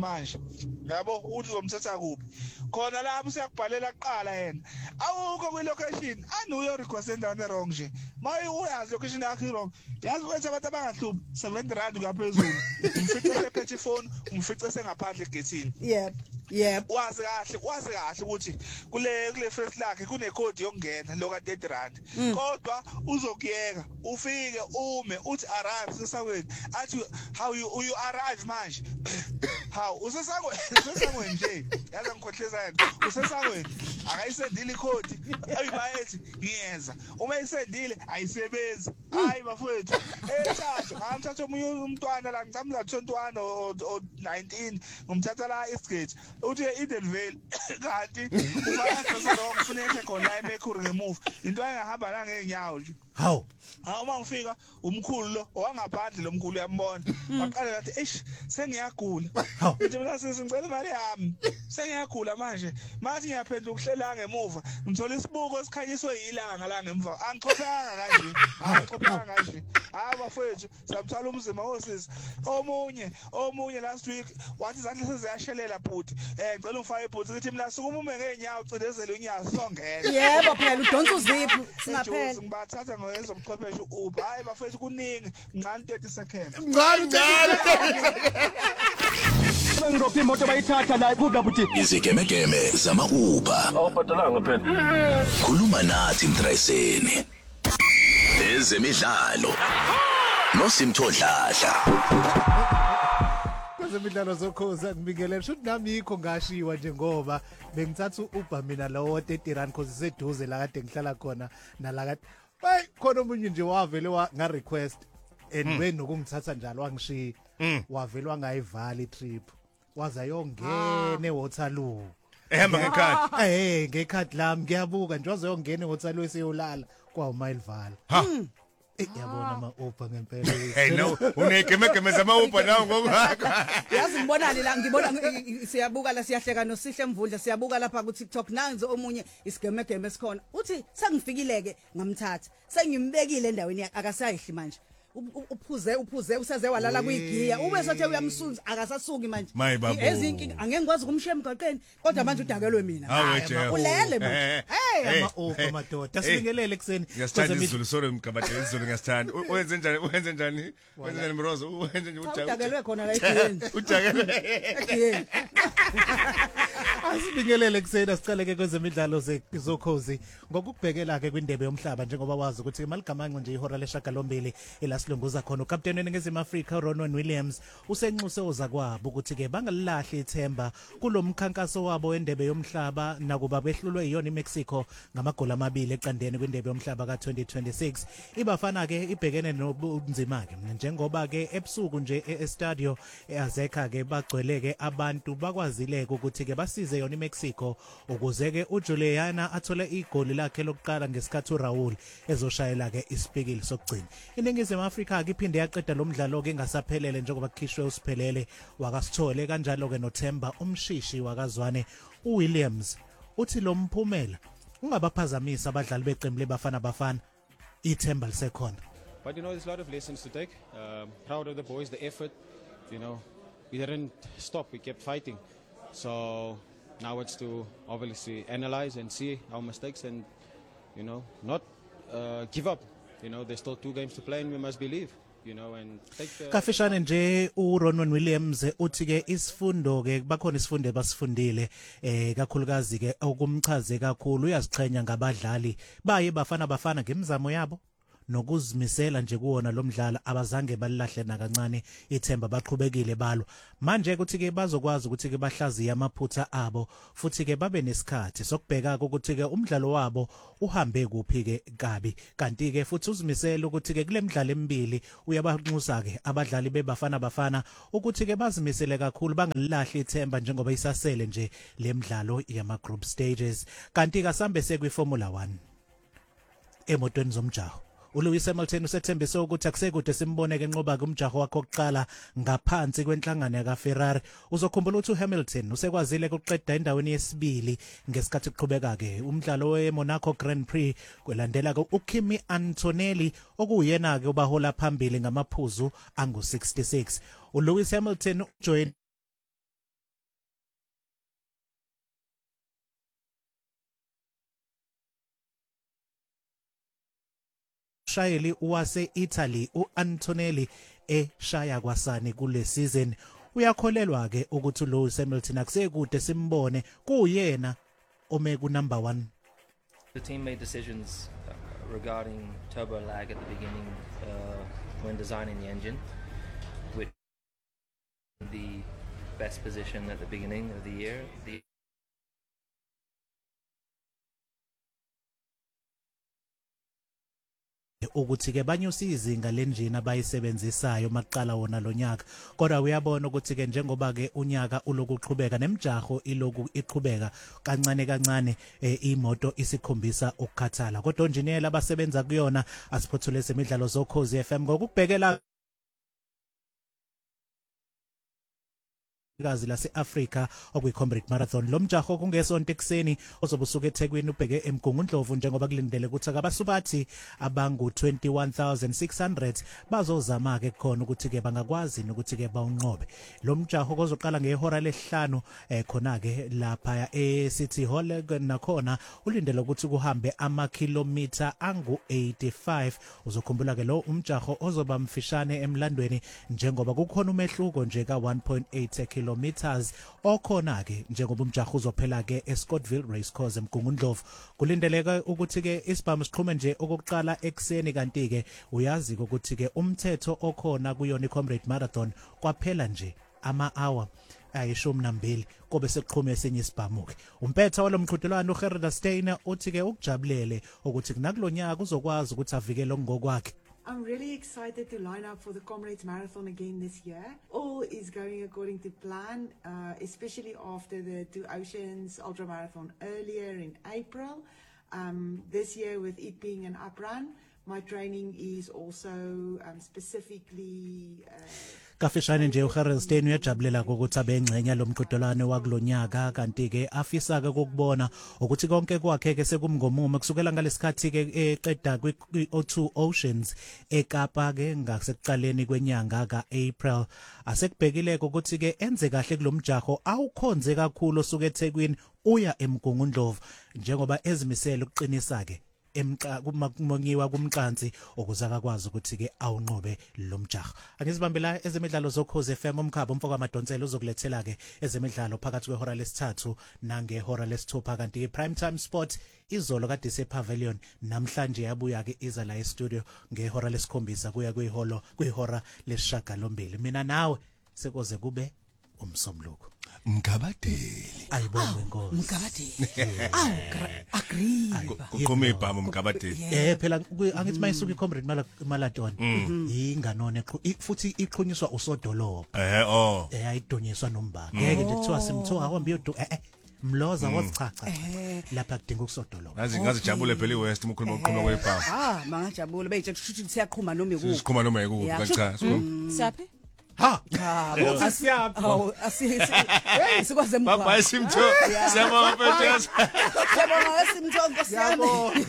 manje yabo uthi uzomthatha kuphi khona lapho usiyakubhalela kuqala yena awukho kwi-location anuyo request endaweni wrong nje maye uyazi location yakho wrong yazi ukuthi abantu abangahluphi 70 rand ngaphezulu umfice sephethe ifone umfice sengaphandle egethini yep wazi kahle ukuthi kule first lakhe kunecode yokungena loka 30 rand kodwa uzokuyeka ufike ume uthi arrive sesakweni athi how you arrive manje how usesakweni nje yazi ngikhohleza yena usesakweni akayisendile icode ayibayethi ngiyeza uma isendile ayisebenzi hayi bafowethu ethatha ngamthatha umntwana la ngicamla 21 o 19 ngomthatha la eSgate uthi Edenvale kanti ufaka so kufuneka khona eMercury remove into engahamba la ngeenyawo nje hawu uma ngifika umkhulu lo owangaphandle lo mkhulu uyambona waqala ngathi eish sengiyagula nje mina sengicela imali yami sengiyagula manje ngiyaphendula ukuhlela ngemuva ngithola isibuko esikhanyiswe yilanga la ngemva angichophanga kanje bafowethu samthala umzima wosisi omunye last week wathi izandla seziyashelela bhuti ngicela ungifake ibhuti ukuthi mina sukuma ume ngeenyawo ucindezele unyawo songena yebo phela udonsa uzipho singaphela ngibathatha ngoyezobuchwepheshe uba hayi bafethu kuningi ngani 30 seconds ngizophi imoto bayithatha la ibuda buthi izigemegeme zama-Uber awubhadalanga phela khuluma nathi mdrayiseni ezemidlalo noSimthodladla kwezemidlalo zokhoza ngibingelela shothi nami yikho ngashiwa nje ngoba bengithatha u-Uber mina lawo 30 rand cause iseduze la kade ngihlala khona nala kade hayi khona omunye nje wavele nga request and wenokungithatha njalo wangishiya wavele wangayivala itrip waza yongena eWaterloo ehamba ngekhadi ngekhadi lami ngiyabuka nje waza yongena eWaterloo esiyolala kwawumayilivala yabona ama-Uber ngempela hey no unegemegeme zama-Uber nawo ngokho yazi ngibonani la ngibona siyabuka la siyahleka noSihle Mvundla siyabuka lapha ku TikTok nanzo omunye isigemegeme esikhona uthi sengifikileke ngamthatha sengimbekile endaweni akasayihli manje uphuze usaze walala kuyigiya ube sothe uyamsunza akasasuki manje ezinkingi angeke ngikwazi ukumshiya emgaqeni kodwa manje udakelwe mina ulele manje ama-Uber madoda sibingelele ekseni ngiyasithanda izulu sorry mgabade izulu ngiyasithanda wenze njani Mrozo wenze nje udakelwe khona la egiyeni udakelwe asibingelele ekseni asicaleke kwezemidlalo zokhozi ngokubhekela ke kwindebe yomhlaba njengoba wazi ukuthi maligamanqe nje ihora leshagalombili Silunguza khona ukapteni weNingizimu Afrika Ronwen Williams usenxuse ozakwabo ukuthi ke bangalilahli ithemba kulomkhankaso wabo wendebe yomhlaba nakuba behlulwe iyona iMexico ngamagoli 2 eqandeni kwindebe yomhlaba ka2026 ibafana ke ibhekene nobunzima ke njengoba ke ebusuku nje eStadio eAzteca ke bagcweleke abantu bakwazile ukuthi ke basize yona iMexico ukuze ke uJuliana athole igoli lakhe lokuqala ngesikhathi uRaul ezoshayela ke isipikili sokugcina iNingizimu Afrika ke iphinde yaqeda lo mdlalo ke ngasaphelele njengoba kukhishwe usiphelele wakasithole kanjalo ke noThemba umshishi wakazwane uWilliams uthi lo mphumela ungabaphazamisa abadlali beqembu leBafana ithemba lisekhona. But there's a lot of lessons to take. Proud of the boys, the effort. We didn't stop. We kept fighting. So now it's to obviously analyze and see our mistakes and not give up. There's still 2 games to play and we must believe. And take the Kafishane nje uRonwen Williams uthi ke isifundo ke bakhona isifundo basifundile kakhulukazi ke okumchaze kakhulu uyaziqhenya ngabadlali baye bafana ngemizamo yabo nokuzimisela nje kuwona lo mdlalo abazange balilahle nakancane ithemba baqhubekile balo manje ukuthi ke bazokwazi ukuthi ke bahlaziya amaphutha abo futhi ke babe nesikhathi sokubheka ukuthi ke umdlalo wabo uhambe kuphi ke kabi kanti ke futhi uzimisela ukuthi ke kule midlalo emibili uyabanxusa ke abadlali bebafana ukuthi ke bazimisele kakhulu bangalilahle ithemba njengoba isasele nje le midlalo yama group stages kanti kasambe sekwiFormula 1 emotweni zomjaho uLewis Hamilton usethembise ukuthi akusekude simboneke enqoba kumjaho wakhe oqala ngaphansi kwenhlangano kaFerrari uzokhumbula ukuthi uHamilton usekwazile ukuqeda endaweni yesibili ngesikhathi kuqhubeka ke umdlalo weMonaco Grand Prix kwelandela ke uKimi Antonelli okuyena ke obahola phambili ngamaphuzu angu 66 uLewis Hamilton join umshayeli wase-Italy u-Antonelli eshaya kwasani kule season. Uyakholelwa ke ukuthi Lewis Hamilton akusekude simbone kuyena ome ku number 1. The team made decisions regarding turbo lag at the beginning when designing the engine, which the best position at the beginning of the year. Ukuthi ke banyusa izinga lenjini abayisebenzisayo maqala wona lonyaka kodwa uyabona ukuthi ke njengoba ke unyaka uloku uqhubeka nemjaho iloku iqhubeka kancane imoto isikhombisa ukukhathala kodwa engineer abasebenza kuyona asiphothule zemidlalo zoKhozi FM ngokubhekela gazi lase-Africa okuyi-Comrade Marathon. Lo mjaho kungesonto ekseni ozobusuka eThekwini ubheke eMgungundlovu njengoba kulindele ukuthi abasubathi abangu 21,600 bazozama ke khona ukuthi ke bangakwazi ukuthi ke bawunqobe. Lo mjaho ozoqala ngehora lesihlanu khona ke lapha eCity Hall nakhona ulindele ukuthi kuhambe amakhilometer angu 85. Uzokhumbula ke lo umjaho ozoba mfishane emlandweni njengoba kukhona umehluko nje ka 1.8 kilometers okhona ke njengoba umjaho uzophela ke eScottville Racecourse eMgungundlovu. Kulindeleka ukuthi ke isibhamu siqhume nje okokuqala ekseni kanti ke uyazi ukuthi ke umthetho okhona kuyona iComrade Marathon kwaphela nje ama-hour ayishumi nambili kobe sekuqhume esinye isibhamu ke. Umpetha walomqhudelwano uGerda Steiner uthi ke ukujabulele ukuthi kunakulonyaka uzokwazi ukuthi avikele ngokwakhe. I'm really excited to line up for the Comrades Marathon again this year. All is going according to plan, especially after the Two Oceans Ultra Marathon earlier in April. This year with it being an uprun, my training is also specifically... Kafishane nje uGerda Steiner uyajabulela ukuthi abengcenya lomqhudelwano wakulonyaka kanti ke afisa ke ukubona ukuthi konke kwakhe ke sekumngomumo kusukela ngalesikhathi ke eqeda kwi-Two Oceans eKapa ke ngasekuqaleni kwenyanga kaApril. Asekubhekile ukuthi ke enze kahle kulomjaho awukhonze kakhulu osuke eThekwini uya eMgungundlovu njengoba ezimisela ukuqinisa ke kumongiwa kumqansi ukuze akakwazi ukuthi ke awunqobe lo mjaho. Angizibambela ezemidlalo zoKhozi FM umkhabo umfoko amadonsela uzokulethela ke ezemidlalo phakathi kwehora lesithathu nangehora lesithupha kanti ke prime time sport izolo kade sePavilion namhlanje yabuya ke iza la e-studio ngehora lesikhombisa kuya kwihora lesishagalombili. Mina nawe sekoze kube umsomluko Mgabadeli ayibonge Nkosi Mgabadeli agree kuqhuma ibhamu Mgabadeli phela angithi mayisuka iComrade Marathon inganone futhi iqhunyiswa usodolopho ayidonyiswa nombala ngeke nje kuthiwa simthoka ahambe yodu mloza wasichacha lapha kudinga ukusodolopho ngazijabule phela iWest ukhuluma kwebhamu mangajabule beyithe kushuthi siyaqhuma noma ikuphi siqhuma noma ikuphi cha siyaphi sikwaze mkhwa baba isimtho siyabonga mfethu siyabonga isimtho Nkosi yami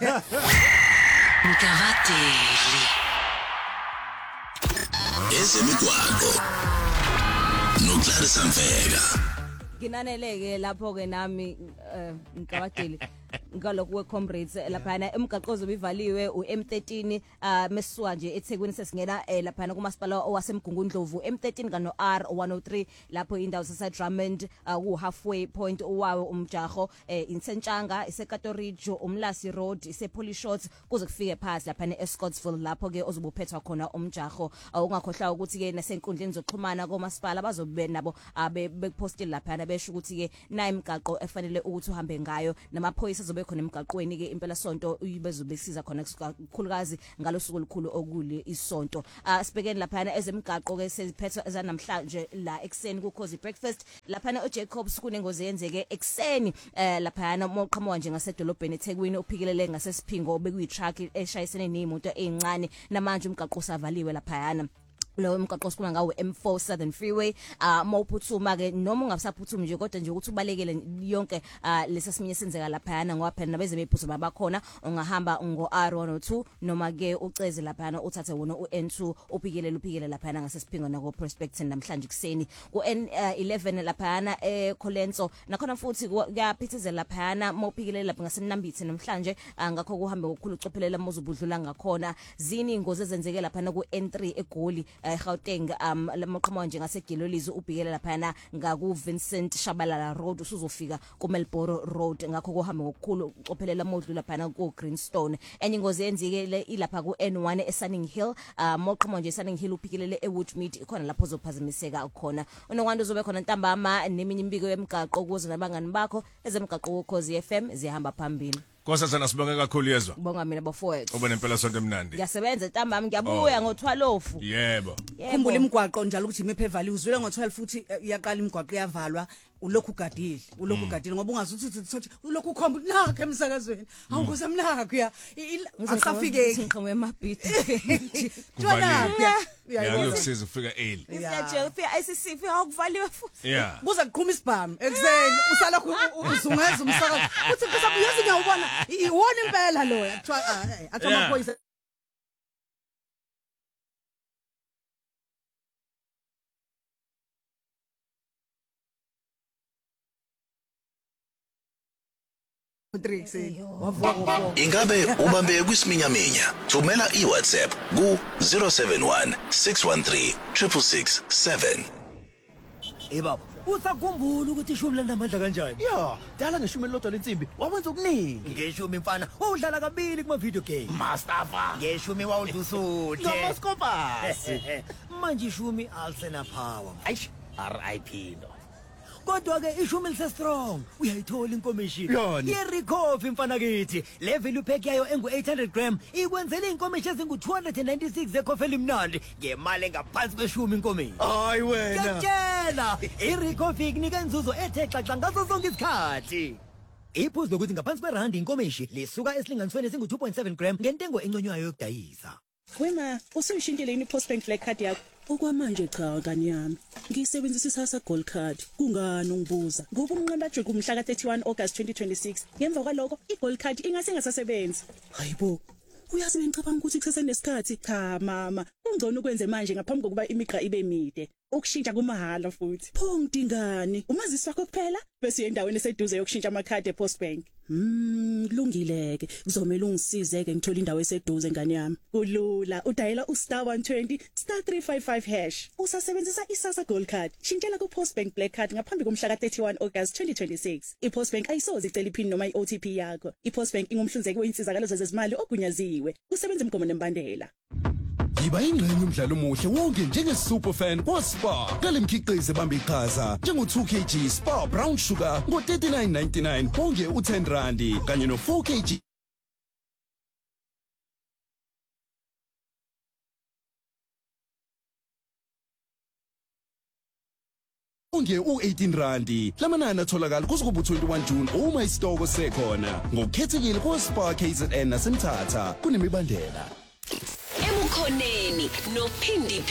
Mgabadeli ezemigwaqo noClarissa Mfeka nginaneleke lapho ke nami Mgabadeli ngaloku weComrades laphana emgaqo zobivaliwe uM13 mesisuka nje eThekwini sesingena laphana kumasipala owaseMgungundlovu M13 kano R103 lapho indawo sase Drummond ku halfway point owawe umjaho inSentshanga iseKatorijo umlasi road isePolishots kuze kufike phansi laphana eScottsville lapho ke ozobuphethwa khona umjaho ungakhohlwa ukuthi ke nasenkundleni zokuxhumana komasipala bazobe nabo bekupostile laphana besho ukuthi ke nayi imigaqo efanele ukuthi uhambe ngayo namaphoyisa zobe khona emgaqweni ke impela sonto uyibezobesiza khona kukhulukazi ngalosuku olukhulu okule isonto sibhekene laphana ezemigaqo ke seziphethwe ezanamhlanje la ekseni kuKhozi breakfast laphana uJacobs kunengozi yenzeke ekseni laphana moqhamuka nje ngasedolobheni eThekwini uphikelele ngasesiphingo obekuyi truck eshayisene nemoto ezincane namanje umgaqo usavaliwe laphana lo emgaqo sikhuluma ngawo M4 Southern Freeway mawuphuthuma ke noma ungabusaphuthuma nje kodwa nje ukuthi ubalekele yonke lesasiminye senzeka lapha ngoba phela nabeze bephuthuma bakhona ungahamba ngo R102 noma ke uceze lapha uthathe wona uN2 uphikele lapha ngasesiphingo nako Prospect namhlanje kuseni ku N11 lapha eColenso nakhona futhi kuyaphithizela lapha mawuphikele lapha ngasenambithi namhlanje ngakho kuhambe ngokukhulu ucophelela mozubudlula ngakhona zini ingozi ezenzeke lapha ku N3 eGoli eGauteng lamaqhamuka nje ngasegilolizi ubhikele lapha ngaku Vincent Shabalala Road usuzofika ku Melbourne Road ngakho kuhambe ngokukhulu ucophelela modlula lapha ku Greenstone enye ingozi yenzike ilapha ku N1 eSunning Hill maqhamuka nje eSunning Hill uphikele eWoodmead ikhona lapho uzophazamiseka khona unokwanda uzobe khona ntambama neminye imbiko yemigaqo ukuze nabangani bakho ezemigaqo ukhozi FM zihamba phambili Nkosazana sibonga kakhulu yezwa. Bonga mina bafowethu. Ube nempela sonto emnandi. Ngiyasebenza ntambama ngiyabuya ngo12. Yebo. Khumbula imigwaqo njalo ukuthi imephe value uzwela ngo12 futhi iyaqala imigwaqo iyavalwa ulokhu ugadile ngoba ungazuthi ulokhu ukhomba nakhe emsakazweni awukuze mnakho ya akafike ngiqhamuke emabhidi twana Yakusiza ufika early. Ngiyaje ufika ICC ufika akuvaliwe futhi kuza kuqhuma isibhamu ekseni usalokhu uzungeza umsakazo uthi phela uyazi ngiyawubona iwona impela lo kuthiwa athi amaphoyisa Ingabe ubambe kwisiminyaminya thumela iWhatsApp ku 071 613 667 Baba usakhumbula ukuthi ishumi lanamandla kanjani dala ngeshumi lodwa lensimbi wawenza ukuningi ngeshumi mfana udlala kabili kuma video game Mustafa ngeshumi wawudusuthe nomaskopasi manje ishumi alsena power aish RIP no kodwa ke ishumi lise strong uyayithola inkomishini yerecoffee mfana kithi le value pack yayo engu 800 gram ikwenzela inkomishi ezingu 296 zecoffee elimnandi ngemali engaphansi kweshumi inkomishi hayi wena ngiyatshela irecoffee inika inzuzo ethe xaxa ngaso sonke isikhathi iphuzu lokuthi ngaphansi kwerandi inkomishi lisuka esilinganisweni esingu 2.7 gram ngentengo enconywayo yokudayisa wema usuyishintile ini Postbank Black Card yakho okwamanje cha kani yami ngisebenzisa isasa Gold Card kungani ungibuza ngoba umnqambaje kumhla ka 31 August 2026 ngemva kwaloko iGold Card ingase ngasasebenzi hayibo uyazi ngicabanga ukuthi kusesenesikhathi cha mama ungcono ukwenze manje ngaphambi kokuba imigqa ibe mide ukushintsha kumahala futhi pho ngidingani umazisi wakho kuphela bese endaweni eseduze yokushintsha amakhadi ePostbank kulungileke kuzomela ungisizeke ngithola indawo eseduze ngani yami kulula udayela *120 *355# usasebenzisa isasa Gold Card shintshela ku Postbank Black Card ngaphambi komhla ka 31 August 2026 iPostbank ayisoze icela iPin noma iOTP yakho iPostbank ingumhlinzeki weinsizakalo zezimali ogunyaziwe kusebenza imgomo nembandela Yiba ingxenye umdlalo omuhle wonke njenge superfan kwaSpar ngalemkhiqizo ebamba iqhaza njengo 2 kg Spar brown sugar ngo 39.99 bonke u10 kanye no 4 kg Onge u18 lamanani atholakala kuzokuba 21 June uma isitoko sekhona ngokukhethekile kwaSpar KZN nasemthatha kunemibandela Emukhoneni nophindi